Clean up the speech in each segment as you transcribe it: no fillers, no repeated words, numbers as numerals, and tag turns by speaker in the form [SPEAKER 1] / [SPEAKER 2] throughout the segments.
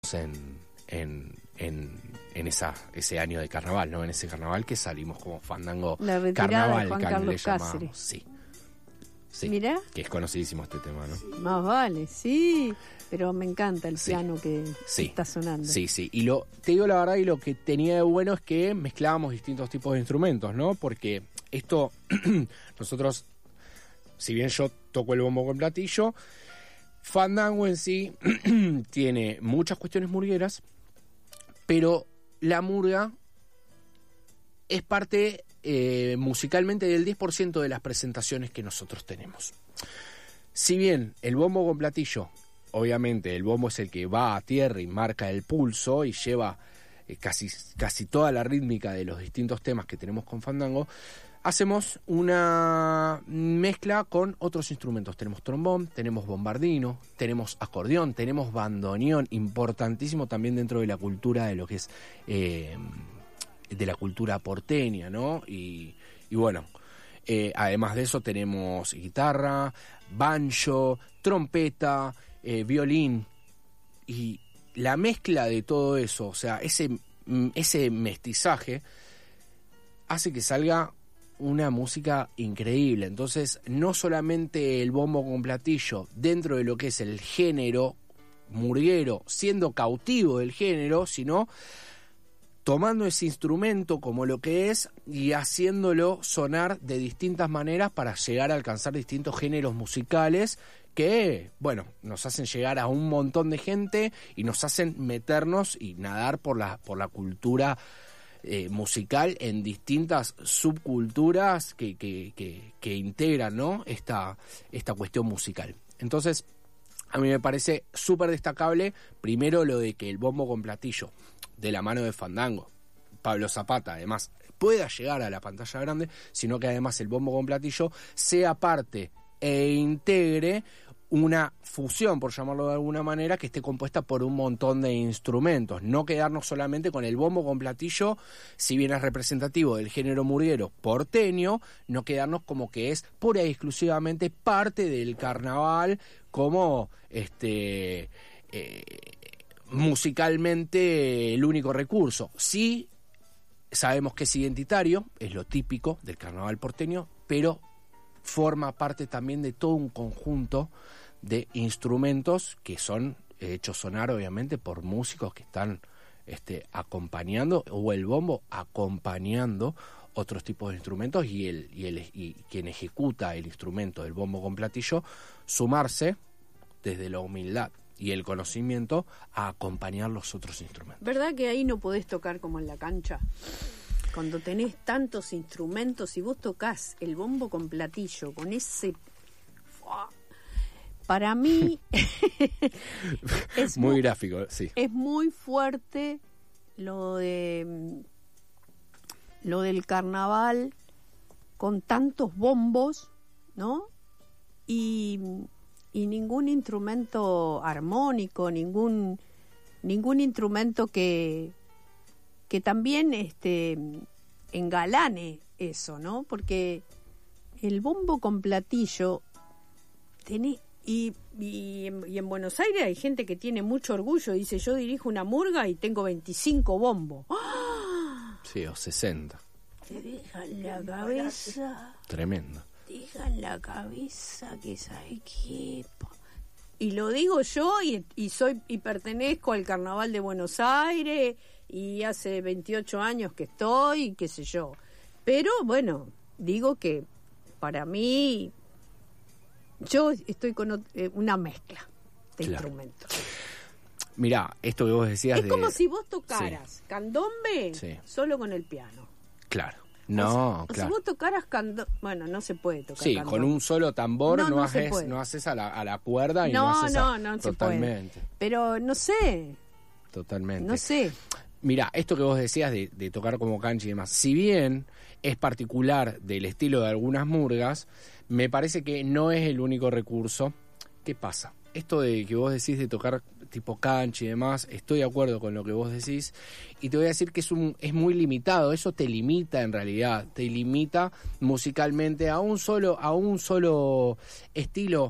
[SPEAKER 1] en ese año de carnaval, ¿no? En ese carnaval que salimos como Fandango
[SPEAKER 2] Carnaval,
[SPEAKER 1] que
[SPEAKER 2] Carlos
[SPEAKER 1] le llamamos.
[SPEAKER 2] Cáceres.
[SPEAKER 1] Sí,
[SPEAKER 2] Mirá.
[SPEAKER 1] que es conocidísimo este tema, ¿no?
[SPEAKER 2] Más vale, sí, pero me encanta el piano que está sonando.
[SPEAKER 1] Sí. Y te digo la verdad, y lo que tenía de bueno es que mezclábamos distintos tipos de instrumentos, ¿no? Porque esto, nosotros, si bien yo toco el bombo con platillo, Fandango en sí tiene muchas cuestiones murgueras, pero la murga es parte musicalmente del 10% de las presentaciones que nosotros tenemos. Si bien el bombo con platillo, obviamente el bombo es el que va a tierra y marca el pulso y lleva casi toda la rítmica de los distintos temas que tenemos con Fandango, hacemos una mezcla con otros instrumentos. Tenemos trombón, tenemos bombardino, tenemos acordeón, tenemos bandoneón, importantísimo también dentro de la cultura de lo que es de la cultura porteña, ¿no? Y bueno, además de eso tenemos guitarra, banjo, trompeta, violín, y la mezcla de todo eso, o sea, ese mestizaje hace que salga una música increíble. Entonces, no solamente el bombo con platillo dentro de lo que es el género murguero, siendo cautivo del género, sino tomando ese instrumento como lo que es y haciéndolo sonar de distintas maneras para llegar a alcanzar distintos géneros musicales que, bueno, nos hacen llegar a un montón de gente y nos hacen meternos y nadar por la cultura musical en distintas subculturas que integran, ¿no? esta cuestión musical. Entonces, a mí me parece súper destacable, primero, lo de que el bombo con platillo, de la mano de Fandango, Pablo Zapata, además, pueda llegar a la pantalla grande, sino que además el bombo con platillo sea parte e integre una fusión, por llamarlo de alguna manera, que esté compuesta por un montón de instrumentos. No quedarnos solamente con el bombo con platillo, si bien es representativo del género murguero porteño, no quedarnos como que es pura y exclusivamente parte del carnaval, como musicalmente el único recurso. Sí, sabemos que es identitario, es lo típico del carnaval porteño, pero forma parte también de todo un conjunto de instrumentos que son hechos sonar, obviamente, por músicos que están acompañando, o el bombo acompañando otros tipos de instrumentos, y quien ejecuta el instrumento del bombo con platillo, sumarse desde la humildad y el conocimiento a acompañar los otros instrumentos.
[SPEAKER 2] ¿Verdad que ahí no podés tocar como en la cancha? Cuando tenés tantos instrumentos y vos tocás el bombo con platillo, con ese... Para mí es
[SPEAKER 1] muy gráfico, sí.
[SPEAKER 2] Es muy fuerte lo del carnaval con tantos bombos, ¿no? Y ningún instrumento armónico, ningún instrumento que también engalane eso, ¿no? Porque el bombo con platillo y en Buenos Aires hay gente que tiene mucho orgullo, dice: yo dirijo una murga y tengo 25 bombos. ¡Ah!
[SPEAKER 1] Sí, o 60.
[SPEAKER 2] Te dejan la cabeza.
[SPEAKER 1] Tremendo.
[SPEAKER 2] Dejan la cabeza que sabe qué. Y lo digo yo y pertenezco al Carnaval de Buenos Aires y hace 28 años que estoy, qué sé yo. Pero bueno, digo que para mí yo estoy con una mezcla de instrumentos.
[SPEAKER 1] Mirá, esto que vos decías
[SPEAKER 2] es como si vos tocaras candombe solo con el piano.
[SPEAKER 1] Claro. No, claro.
[SPEAKER 2] Si vos tocaras bueno, no se puede tocar candombe.
[SPEAKER 1] Con un solo tambor no haces a la cuerda y no haces
[SPEAKER 2] no
[SPEAKER 1] totalmente.
[SPEAKER 2] Se puede. Pero no sé.
[SPEAKER 1] Totalmente.
[SPEAKER 2] No sé.
[SPEAKER 1] Mirá, esto que vos decías de tocar como cancha y demás, si bien es particular del estilo de algunas murgas, me parece que no es el único recurso. ¿Qué pasa? Esto de que vos decís de tocar tipo cancha y demás, estoy de acuerdo con lo que vos decís, y te voy a decir que es muy limitado. Eso te limita, en realidad, te limita musicalmente a un solo estilo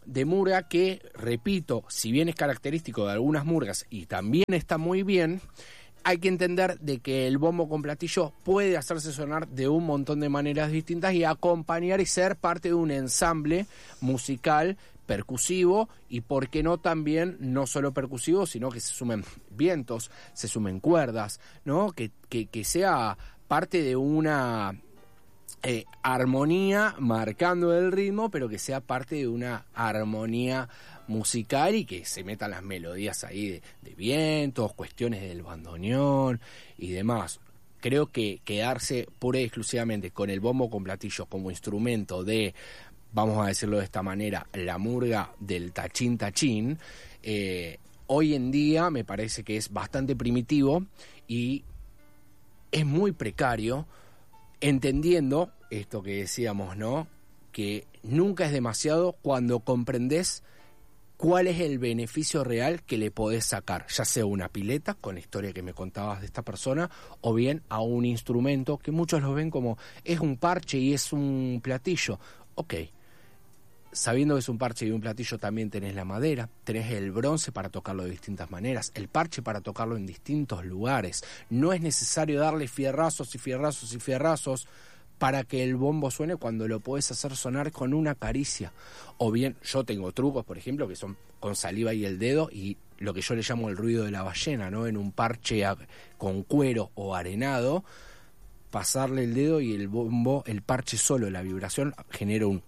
[SPEAKER 1] de murga que, repito, si bien es característico de algunas murgas y también está muy bien, hay que entender de que el bombo con platillo puede hacerse sonar de un montón de maneras distintas y acompañar y ser parte de un ensamble musical percusivo y, por qué no, también no solo percusivo, sino que se sumen vientos, se sumen cuerdas, ¿no? Que sea parte de una armonía marcando el ritmo, pero que sea parte de una armonía musical y que se metan las melodías ahí de vientos, cuestiones del bandoneón y demás. Creo que quedarse pura y exclusivamente con el bombo con platillo como instrumento de, vamos a decirlo de esta manera, la murga del tachín tachín, hoy en día me parece que es bastante primitivo y es muy precario, entendiendo esto que decíamos, ¿no? Que nunca es demasiado cuando comprendés cuál es el beneficio real que le podés sacar, ya sea una pileta, con la historia que me contabas de esta persona, o bien a un instrumento que muchos lo ven como es un parche y es un platillo. Ok, sabiendo que es un parche y un platillo, también tenés la madera, tenés el bronce para tocarlo de distintas maneras, el parche para tocarlo en distintos lugares. No es necesario darle fierrazos y fierrazos y fierrazos para que el bombo suene, cuando lo podés hacer sonar con una caricia. O bien, yo tengo trucos, por ejemplo, que son con saliva y el dedo, y lo que yo le llamo el ruido de la ballena, ¿no? En un parche con cuero o arenado, pasarle el dedo y el bombo, el parche solo, la vibración genera un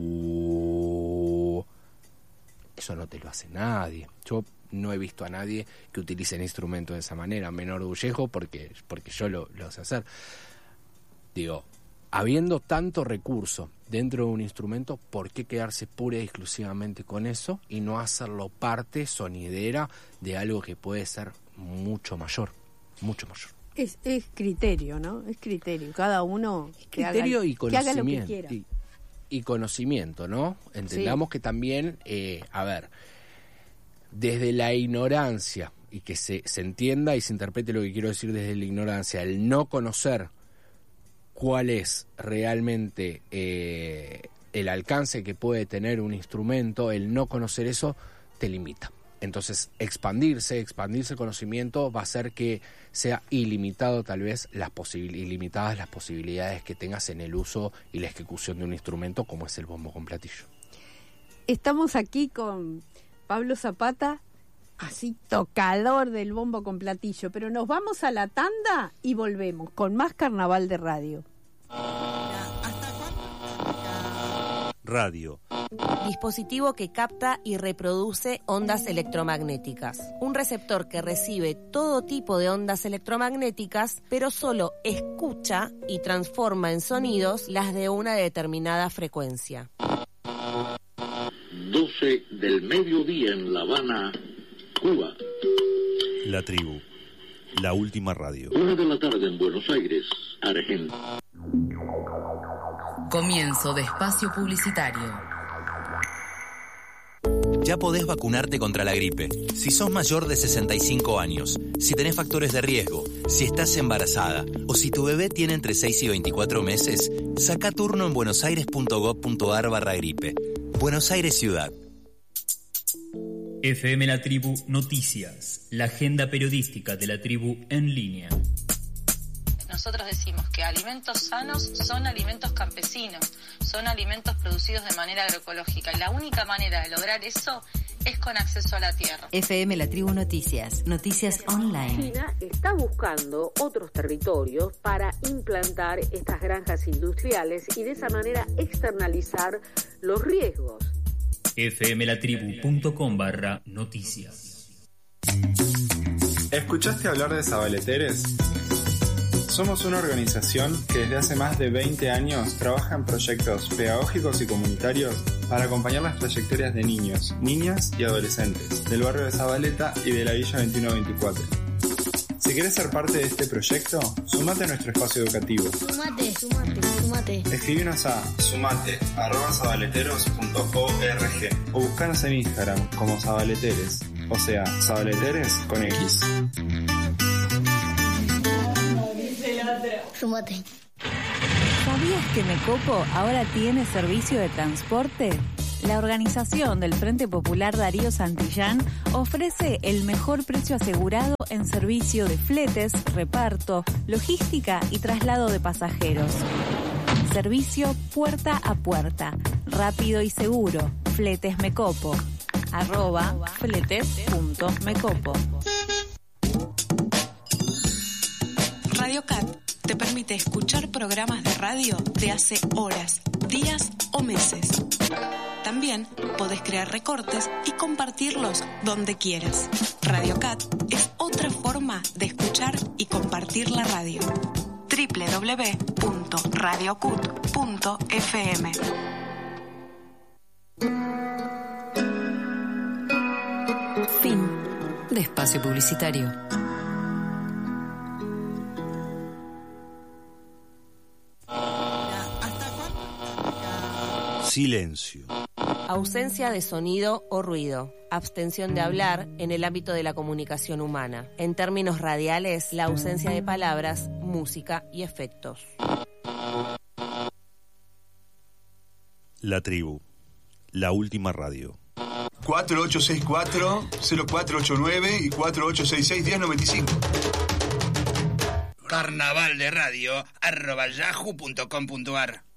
[SPEAKER 1] eso no te lo hace nadie. Yo no he visto a nadie que utilice el instrumento de esa manera. Me enorgullejo porque yo lo sé hacer. Digo, habiendo tanto recurso dentro de un instrumento, ¿por qué quedarse pura y exclusivamente con eso y no hacerlo parte sonidera de algo que puede ser mucho mayor? Mucho mayor.
[SPEAKER 2] Es criterio, ¿no? Es criterio. Cada uno
[SPEAKER 1] que criterio
[SPEAKER 2] haga,
[SPEAKER 1] y conocimiento.
[SPEAKER 2] Que haga lo que quiera.
[SPEAKER 1] Y conocimiento, ¿no? Entendamos que también, desde la ignorancia, y que se entienda y se interprete lo que quiero decir desde la ignorancia, el no conocer cuál es realmente el alcance que puede tener un instrumento, el no conocer eso te limita. Entonces, expandirse el conocimiento va a hacer que sea ilimitado, tal vez, ilimitadas las posibilidades que tengas en el uso y la ejecución de un instrumento como es el bombo con platillo.
[SPEAKER 2] Estamos aquí con Pablo Zapata, así tocador del bombo con platillo, pero nos vamos a la tanda y volvemos con más Carnaval de Radio.
[SPEAKER 3] Radio.
[SPEAKER 4] Dispositivo que capta y reproduce ondas electromagnéticas. Un receptor que recibe todo tipo de ondas electromagnéticas, pero solo escucha y transforma en sonidos las de una determinada frecuencia.
[SPEAKER 5] 12 del mediodía en La Habana, Cuba.
[SPEAKER 3] La Tribu, la última radio.
[SPEAKER 5] 1 de la tarde en Buenos Aires, Argentina.
[SPEAKER 6] Comienzo de espacio publicitario.
[SPEAKER 7] Ya podés vacunarte contra la gripe. Si sos mayor de 65 años, si tenés factores de riesgo, si estás embarazada o si tu bebé tiene entre 6 y 24 meses, saca turno en buenosaires.gov.ar/gripe. Buenos Aires Ciudad.
[SPEAKER 8] FM La Tribu Noticias, la agenda periodística de la tribu en línea.
[SPEAKER 9] Nosotros decimos que alimentos sanos son alimentos campesinos, son alimentos producidos de manera agroecológica. Y la única manera de lograr eso es con acceso a la tierra.
[SPEAKER 6] FM La Tribu Noticias, noticias online.
[SPEAKER 10] China está buscando otros territorios para implantar estas granjas industriales y de esa manera externalizar los riesgos.
[SPEAKER 8] fmlatribu.com/noticias.
[SPEAKER 11] ¿Escuchaste hablar de Sabaleteres? Somos una organización que desde hace más de 20 años trabaja en proyectos pedagógicos y comunitarios para acompañar las trayectorias de niños, niñas y adolescentes del barrio de Zabaleta y de la Villa 2124. Si quieres ser parte de este proyecto, sumate a nuestro espacio educativo. Sumate. Escríbenos a sumate@zabaleteros.org o buscanos en Instagram como Zabaleteres, o sea, Zabaleteres con X.
[SPEAKER 6] ¿Sabías que Mecopo ahora tiene servicio de transporte?
[SPEAKER 12] La organización del Frente Popular Darío Santillán ofrece el mejor precio asegurado en servicio de fletes, reparto, logística y traslado de pasajeros. Servicio puerta a puerta, rápido y seguro. Fletes Mecopo. @fletes.mecopo.
[SPEAKER 13] Radio Cat te permite escuchar programas de radio de hace horas, días o meses. También podés crear recortes y compartirlos donde quieras. Radio Cat es otra forma de escuchar y compartir la radio. www.radiocut.fm.
[SPEAKER 6] Fin de espacio publicitario.
[SPEAKER 3] Silencio.
[SPEAKER 4] Ausencia de sonido o ruido. Abstención de hablar en el ámbito de la comunicación humana. En términos radiales, la ausencia de palabras, música y efectos.
[SPEAKER 3] La tribu. La última radio.
[SPEAKER 14] 4864-0489 y 4866-1095.
[SPEAKER 15] Carnaval de radio @yahoo.com.ar.